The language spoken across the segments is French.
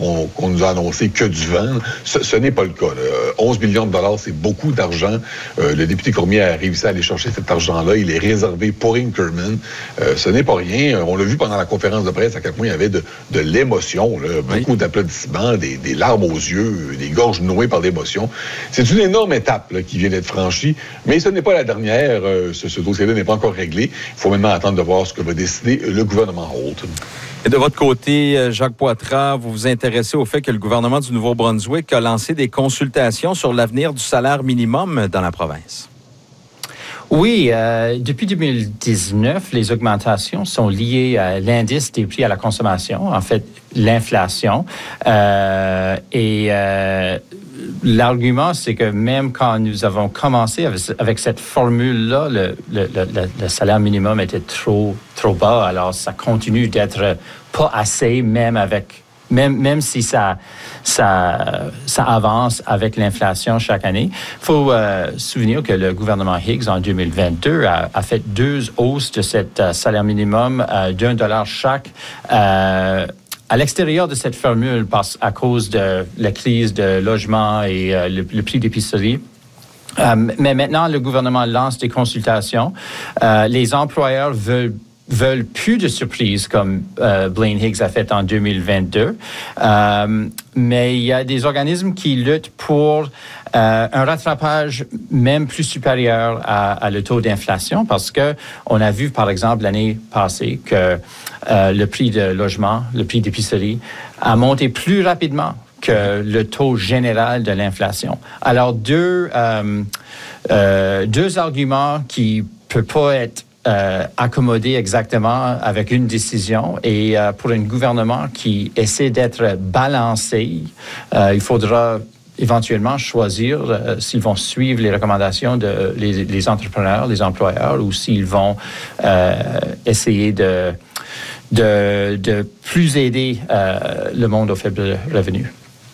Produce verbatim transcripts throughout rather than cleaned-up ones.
qu'on qu'on nous a annoncé que du vent. Ce, ce n'est pas le cas. Là. onze millions de dollars, c'est beaucoup d'argent. Euh, le député Cormier a réussi à aller chercher cet argent-là. Il est réservé pour Inkerman. Euh, ce n'est pas rien. On l'a vu pendant la conférence de presse à quel point il y avait de, de l'émotion. Là. Beaucoup oui. d'applaudissements, des, des larmes aux yeux, des gorges nouées par l'émotion. C'est une énorme étape là, qui vient d'être franchie, mais ce n'est pas la dernière. Euh, ce, ce dossier-là n'est pas encore réglé. Il faut maintenant attendre de voir ce que va décider le gouvernement Holt. Et de votre côté, Jacques Poitras, vous vous intéressez au fait que le gouvernement du Nouveau-Brunswick a lancé des consultations sur l'avenir du salaire minimum dans la province. Oui, euh, depuis deux mille dix-neuf, les augmentations sont liées à l'indice des prix à la consommation, en fait, l'inflation. Euh, et euh, l'argument, c'est que même quand nous avons commencé avec, avec cette formule-là, le, le, le, le salaire minimum était trop, trop bas. Alors, ça continue d'être pas assez, même avec... Même, même si ça, ça, ça avance avec l'inflation chaque année. Il faut euh, se souvenir que le gouvernement Higgs, en deux mille vingt-deux, a, a fait deux hausses de cet euh, salaire minimum euh, d'un dollar chaque. Euh, à l'extérieur de cette formule, parce, à cause de la crise de logement et euh, le, le prix d'épicerie. Euh, mais maintenant, le gouvernement lance des consultations. Euh, les employeurs veulent veulent plus de surprises comme euh, Blaine Higgs a fait en deux mille vingt-deux. Euh, mais il y a des organismes qui luttent pour euh, un rattrapage même plus supérieur à, à le taux d'inflation parce que on a vu, par exemple, l'année passée que euh, le prix de logement, le prix d'épicerie a monté plus rapidement que le taux général de l'inflation. Alors, deux, euh, euh, deux arguments qui ne peuvent pas être Euh, accommodé exactement avec une décision. Et euh, pour un gouvernement qui essaie d'être balancé, euh, il faudra éventuellement choisir euh, s'ils vont suivre les recommandations de les, les entrepreneurs, les employeurs, ou s'ils vont euh, essayer de, de, de plus aider euh, le monde aux faibles revenus.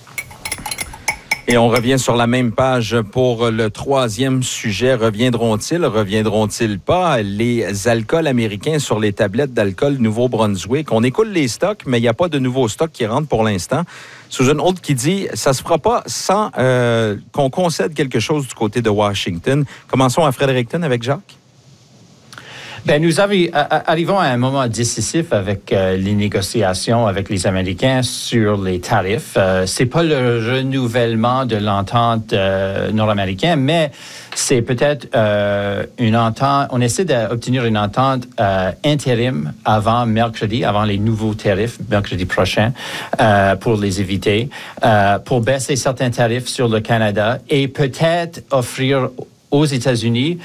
Et on revient sur la même page pour le troisième sujet. Reviendront-ils, reviendront-ils pas? Les alcools américains sur les tablettes d'alcool Nouveau-Brunswick. On écoule les stocks, mais il n'y a pas de nouveaux stocks qui rentrent pour l'instant. Susan Holt qui dit, ça se fera pas sans euh, qu'on concède quelque chose du côté de Washington. Commençons à Fredericton avec Jacques. Bien, nous avi- arrivons à un moment décisif avec euh, les négociations avec les Américains sur les tarifs. Euh, c'est pas le renouvellement de l'entente euh, nord-américaine, mais c'est peut-être euh, une entente. On essaie d'obtenir une entente euh, intérim avant mercredi, avant les nouveaux tarifs mercredi prochain, euh, pour les éviter, euh, pour baisser certains tarifs sur le Canada et peut-être offrir aux États-Unis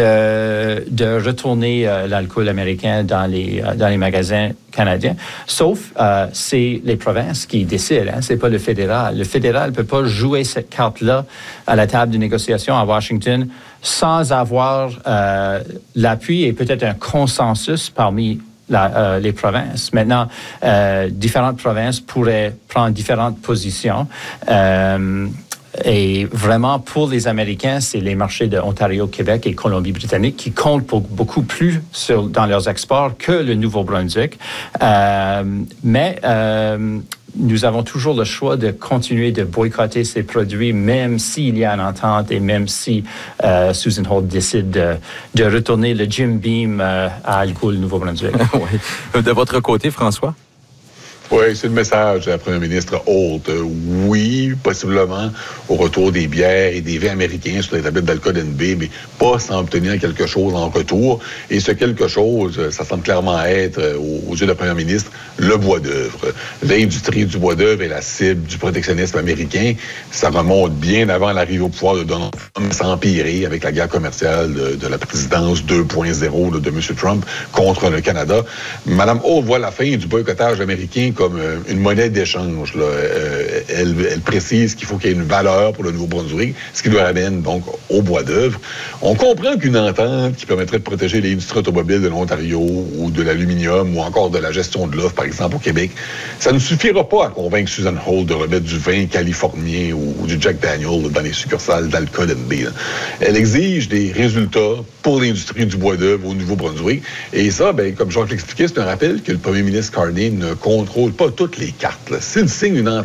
de, de retourner euh, l'alcool américain dans les, euh, dans les magasins canadiens. Sauf, euh, c'est les provinces qui décident, hein, c'est pas le fédéral. Le fédéral ne peut pas jouer cette carte-là à la table de négociation à Washington sans avoir euh, l'appui et peut-être un consensus parmi La, euh, les provinces. Maintenant, euh, différentes provinces pourraient prendre différentes positions. Euh, Et vraiment, pour les Américains, c'est les marchés de Ontario, Québec et Colombie-Britannique qui comptent pour beaucoup plus sur, dans leurs exports que le Nouveau-Brunswick. Euh, mais euh, nous avons toujours le choix de continuer de boycotter ces produits, même s'il y a une entente et même si euh, Susan Holt décide de, de retourner le Jim Beam euh, à alcool Nouveau-Brunswick. Oui. De votre côté, François? Oui, c'est le message de la première ministre Holt. Euh, oui, possiblement au retour des bières et des vins américains sur les tablettes d'alcool N B, mais pas sans obtenir quelque chose en retour. Et ce quelque chose, ça semble clairement être, aux yeux de la première ministre, le bois d'œuvre. L'industrie du bois d'œuvre est la cible du protectionnisme américain. Ça remonte bien avant l'arrivée au pouvoir de Donald Trump, sans empirer avec la guerre commerciale de, de la présidence deux point zéro là, de M. Trump contre le Canada. Mme Holt voit la fin du boycottage américain comme euh, une monnaie d'échange. Là. Euh, elle, elle précise qu'il faut qu'il y ait une valeur pour le Nouveau-Brunswick, ce qui nous ramène donc au bois d'œuvre. On comprend qu'une entente qui permettrait de protéger l'industrie automobile de l'Ontario ou de l'aluminium ou encore de la gestion de l'offre, par exemple, au Québec, ça ne suffira pas à convaincre Susan Holt de remettre du vin californien ou, ou du Jack Daniel là, dans les succursales d'alcool N B. Là. Elle exige des résultats pour l'industrie du bois d'œuvre au Nouveau-Brunswick. Et ça, ben, comme Jacques l'expliquait, c'est un rappel que le premier ministre Carney ne contrôle pas toutes les cartes. S'il signe une entente